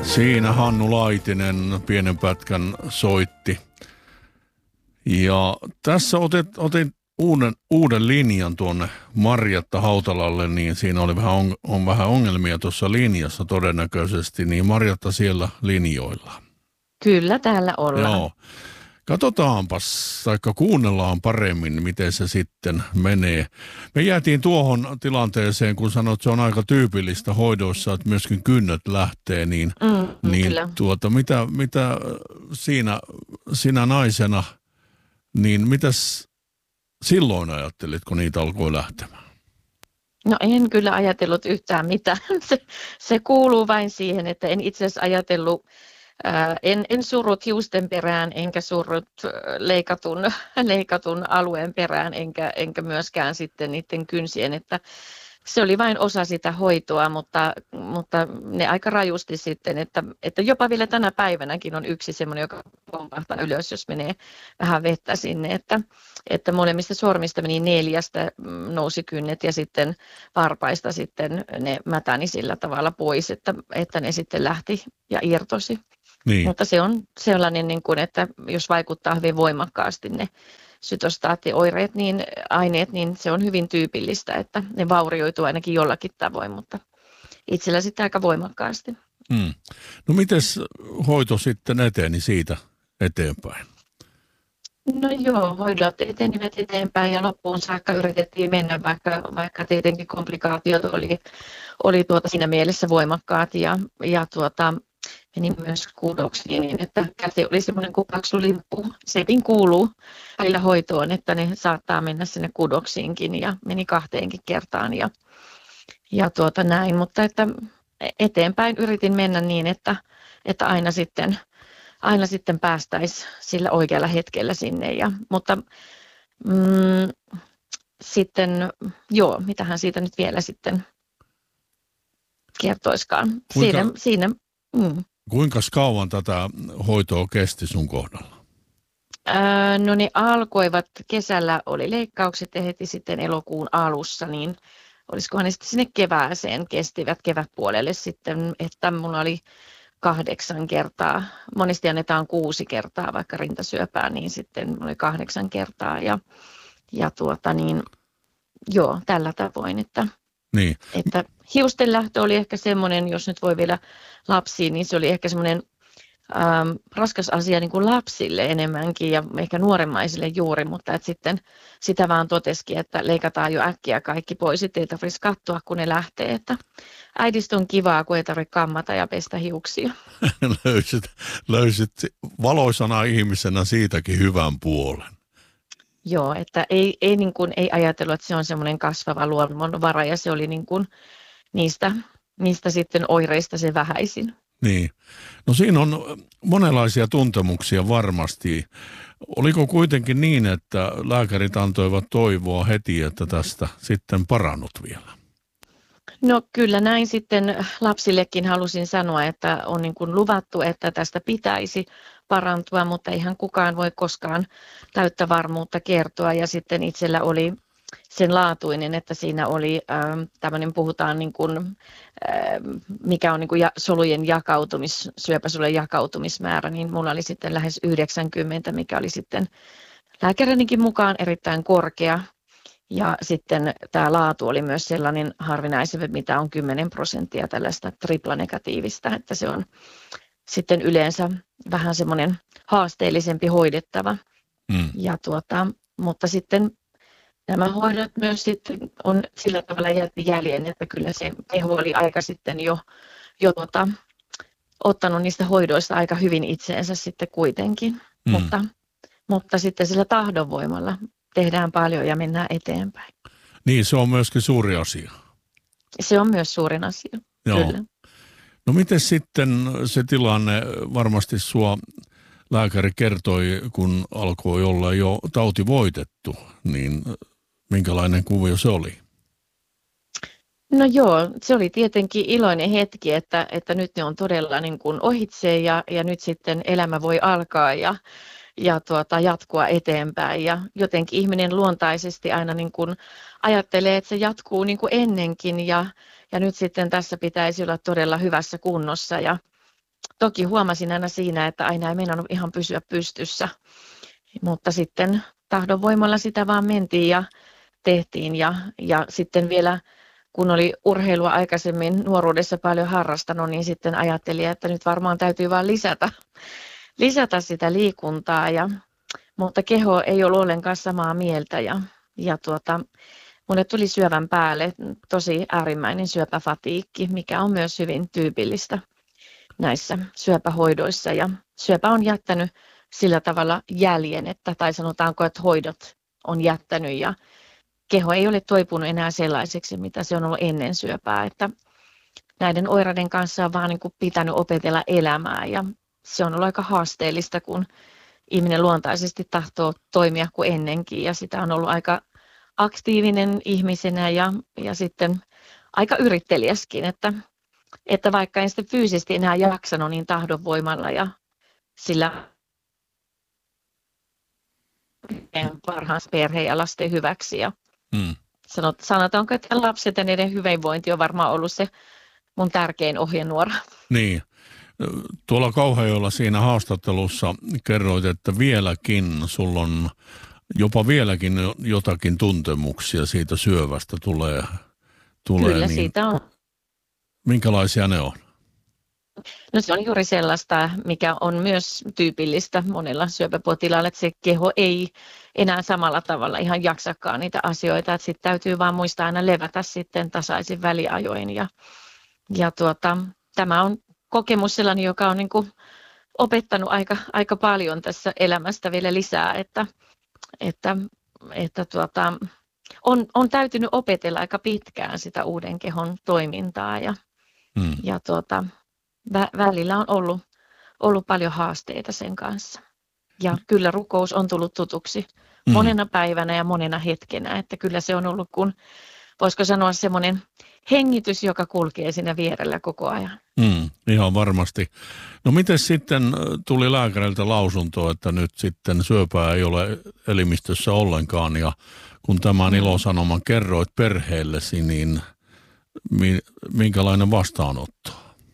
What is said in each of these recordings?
Siinä Hannu Laitinen pienen pätkän soitti. Ja tässä otin uuden linjan tuonne Marjatta Hautalalle, niin siinä oli vähän ongelmia tuossa linjassa todennäköisesti, niin Marjatta siellä linjoilla. Kyllä, täällä ollaan. Joo. Katsotaanpas, taikka kuunnellaan paremmin, miten se sitten menee. Me jäätiin tuohon tilanteeseen, kun sanoit, että se on aika tyypillistä hoidoissa, että myöskin kynnet lähtee, niin mitä sinä naisena, niin mitäs silloin ajattelit, kun niitä alkoi lähtemään? No en kyllä ajatellut yhtään mitään. Se kuuluu vain siihen, että en itse asiassa ajatellut. En surrut hiusten perään, enkä surrut leikatun alueen perään, enkä myöskään sitten niiden kynsien, että se oli vain osa sitä hoitoa, mutta ne aika rajusti sitten, että jopa vielä tänä päivänäkin on yksi semmoinen, joka pompahtaa ylös, jos menee vähän vettä sinne, että molemmista sormista meni 4 nousi kynnet ja sitten varpaista sitten ne mätäni sillä tavalla pois, että ne sitten lähti ja irtosi. Niin. Mutta se on sellainen, niin kuin, että jos vaikuttaa hyvin voimakkaasti ne sytostaattioireet, niin aineet, niin se on hyvin tyypillistä, että ne vaurioituu ainakin jollakin tavoin, mutta itsellä sitten aika voimakkaasti. No mites hoito sitten eteni siitä eteenpäin? No joo, hoidot etenivät eteenpäin ja loppuun saakka yritettiin mennä, vaikka tietenkin komplikaatiot oli siinä mielessä voimakkaat ja meni myös kudoksiin niin, että käsi oli semmoinen kuin paksu limppu. Sekin kuuluu välillä hoitoon, että ne saattaa mennä sinne kudoksiinkin ja meni 2 kertaan ja näin. Mutta että eteenpäin yritin mennä niin, että aina sitten päästäisiin sillä oikealla hetkellä sinne. Mutta sitten, joo, mitähän siitä nyt vielä sitten kertoiskaan. Kuinka kauan tätä hoitoa kesti sun kohdalla? No ne alkoivat kesällä, oli leikkaukset ja heti sitten elokuun alussa, niin olisikohan ne sitten sinne kevääseen kestivät kevätpuolelle sitten, että mulla oli 8 kertaa, monesti annetaan 6 kertaa vaikka rintasyöpää, niin sitten oli 8 kertaa ja joo, tällä tavoin, että hiusten lähtö oli ehkä semmoinen, jos nyt voi vielä lapsiin, niin se oli ehkä semmoinen raskas asia niin kuin lapsille enemmänkin ja ehkä nuoremmaisille juuri, mutta että sitten sitä vaan totesikin, että leikataan jo äkkiä kaikki pois, ettei ei tarvitsisi katsoa, kun ne lähtee, että äidistä on kivaa, kun ei tarvitse kammata ja pestä hiuksia. Löysit valoisana ihmisenä siitäkin hyvän puolen. Joo, että ei ajatellut, että se on semmoinen kasvava luonnonvara ja se oli niin kuin niistä sitten oireista se vähäisin. Niin. No siinä on monenlaisia tuntemuksia varmasti. Oliko kuitenkin niin, että lääkärit antoivat toivoa heti, että tästä sitten parannut vielä? No kyllä näin sitten lapsillekin halusin sanoa, että on niin kuin luvattu, että tästä pitäisi parantua, mutta eihän kukaan voi koskaan täyttä varmuutta kertoa. Ja sitten itsellä oli sen laatuinen, että siinä oli tämmöinen, puhutaan niin kuin, mikä on niin kuin syöpäsolujen jakautumismäärä, niin mulla oli sitten lähes 90, mikä oli sitten lääkärininkin mukaan erittäin korkea. Ja sitten tämä laatu oli myös sellainen harvinaisempi, mitä on 10% tällaista triplanegatiivista, että se on sitten yleensä vähän semmoinen haasteellisempi hoidettava. Mutta sitten nämä hoidot myös sitten on sillä tavalla jätti jäljen, että kyllä se keho oli aika sitten jo ottanut niistä hoidoista aika hyvin itseensä sitten kuitenkin. Mutta sitten sillä tahdonvoimalla tehdään paljon ja mennään eteenpäin. Niin, se on myöskin suuri asia. Se on myös suurin asia, Joo. Kyllä. No miten sitten se tilanne, varmasti sua lääkäri kertoi, kun alkoi olla jo tauti voitettu, niin minkälainen kuvio se oli? No joo, se oli tietenkin iloinen hetki, että nyt ne on todella niin kuin ohitse ja nyt sitten elämä voi alkaa ja jatkua eteenpäin. Ja jotenkin ihminen luontaisesti aina niin kuin ajattelee, että se jatkuu niin kuin ennenkin ja nyt sitten tässä pitäisi olla todella hyvässä kunnossa. toki huomasin aina siinä, että aina ei meinannut ihan pysyä pystyssä, mutta sitten tahdon voimalla sitä vaan mentiin ja tehtiin ja sitten vielä kun oli urheilua aikaisemmin nuoruudessa paljon harrastanut, niin sitten ajattelin, että nyt varmaan täytyy vaan lisätä sitä liikuntaa, mutta keho ei ollut ollenkaan samaa mieltä ja mulle tuli syövän päälle tosi äärimmäinen syöpäfatiikki, mikä on myös hyvin tyypillistä näissä syöpähoidoissa ja syöpä on jättänyt sillä tavalla jäljen, tai sanotaanko, että hoidot on jättänyt ja keho ei ole toipunut enää sellaiseksi, mitä se on ollut ennen syöpää, että näiden oireiden kanssa on vaan niin kuin pitänyt opetella elämää ja se on ollut aika haasteellista, kun ihminen luontaisesti tahtoo toimia kuin ennenkin ja sitä on ollut aika aktiivinen ihmisenä ja sitten aika yrittelijäskin, että vaikka en sitten fyysisesti enää jaksanut, niin tahdonvoimalla ja sillä parhaansa perheen ja lasten hyväksi. Ja sanotaanko, että lapset ja niiden hyvinvointi on varmaan ollut se mun tärkein ohjenuora. Niin. Tuolla Kauhajoella siinä haastattelussa kerroit, että sulla on jopa vieläkin jotakin tuntemuksia siitä syövästä tulee. Kyllä, niin, siitä on. Minkälaisia ne on? No se on juuri sellaista, mikä on myös tyypillistä monella syöpäpotilaalla, että se keho ei enää samalla tavalla ihan jaksakaan niitä asioita, että sitten täytyy vaan muistaa aina levätä sitten tasaisin väliajoin ja tämä on kokemus sellainen, joka on niin kuin opettanut aika paljon tässä elämästä vielä lisää, että on täytynyt opetella aika pitkään sitä uuden kehon toimintaa ja välillä on ollut paljon haasteita sen kanssa. Ja kyllä rukous on tullut tutuksi monena päivänä ja monena hetkenä, että kyllä se on ollut kun, voisiko sanoa semmoinen hengitys, joka kulkee siinä vierellä koko ajan. Ihan varmasti. No miten sitten tuli lääkäriltä lausunto, että nyt sitten syöpää ei ole elimistössä ollenkaan ja kun tämän ilosanoman kerroit perheellesi, niin minkälainen vastaanotto?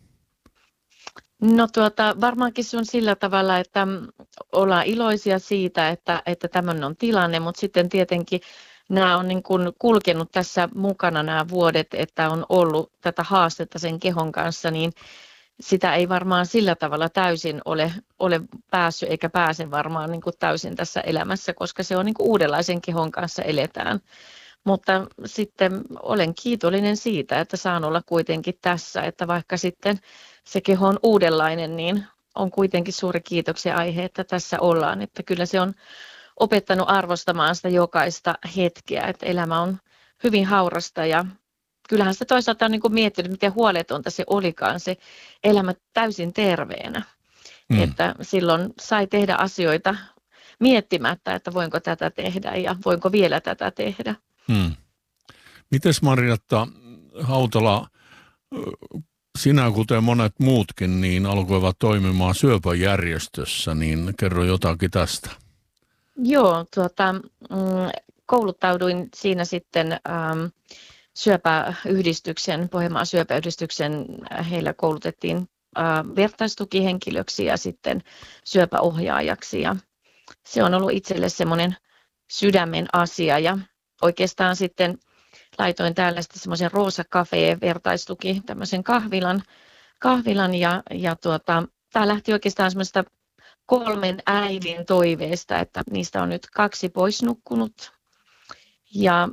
No varmaankin se on sillä tavalla, että ollaan iloisia siitä, että tämmöinen on tilanne, mutta sitten tietenkin nämä on niin kuin kulkenut tässä mukana nämä vuodet, että on ollut tätä haastetta sen kehon kanssa, niin sitä ei varmaan sillä tavalla täysin ole päässyt eikä pääse varmaan niin kuin täysin tässä elämässä, koska se on niin kuin uudenlaisen kehon kanssa eletään. Mutta sitten olen kiitollinen siitä, että saan olla kuitenkin tässä, että vaikka sitten se keho on uudenlainen, niin on kuitenkin suuri kiitoksen aihe, että tässä ollaan. Että kyllä se on opettanut arvostamaan sitä jokaista hetkeä, että elämä on hyvin haurasta ja kyllähän se toisaalta on niin kuin miettinyt, miten huoletonta se olikaan se elämä täysin terveenä. Että silloin sai tehdä asioita miettimättä, että voinko tätä tehdä ja voinko vielä tätä tehdä. Mites Marjatta Hautala, sinä kuten monet muutkin niin alkoivat toimimaan syöpäjärjestössä, niin kerro jotakin tästä. Joo, kouluttauduin siinä sitten syöpäyhdistyksen, Pohjanmaan syöpäyhdistyksen, heillä koulutettiin vertaistukihenkilöksi ja sitten syöpäohjaajaksi ja se on ollut itselle semmoinen sydämen asia ja oikeastaan sitten laitoin täällä sitten semmoisen Roosa Cafe vertaistuki, tämmöisen kahvilan ja tämä lähti oikeastaan semmoista 3 äidin toiveesta, että niistä on nyt 2 pois nukkunut ja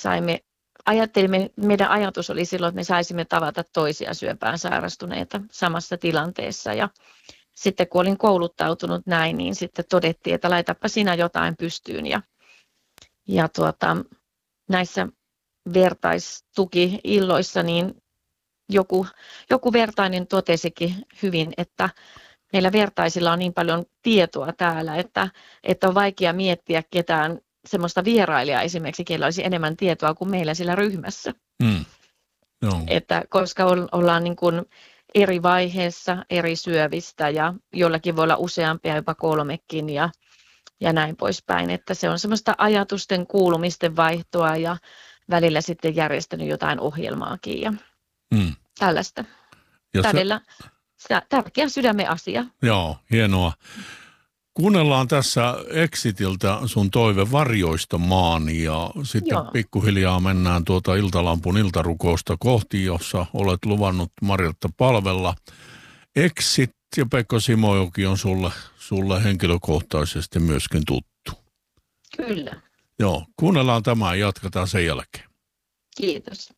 meidän ajatus oli silloin, että me saisimme tavata toisia syöpään sairastuneita samassa tilanteessa ja sitten kun olin kouluttautunut näin, niin sitten todettiin, että laitapa sinä jotain pystyyn ja näissä vertaistuki-illoissa niin joku vertainen totesikin hyvin, että meillä vertaisilla on niin paljon tietoa täällä, että on vaikea miettiä ketään semmoista vierailijaa esimerkiksi, kellä olisi enemmän tietoa kuin meillä sillä ryhmässä. No. Että koska ollaan niin kuin eri vaiheessa eri syövistä ja jollakin voi olla useampia, jopa 3kin ja näin poispäin. Että se on semmoista ajatusten kuulumisten vaihtoa ja välillä sitten järjestänyt jotain ohjelmaakin ja tällaista. Ja tärkeä sydämen asia. Joo, hienoa. Kuunnellaan tässä Exitiltä sun toive Varjoista maan ja sitten Joo. pikkuhiljaa mennään tuota Iltalampun iltarukousta kohti, jossa olet luvannut Marjatta palvella. Exit ja Pekka Simojoki on sulle henkilökohtaisesti myöskin tuttu. Kyllä. Joo, kuunnellaan tämä ja jatketaan sen jälkeen. Kiitos.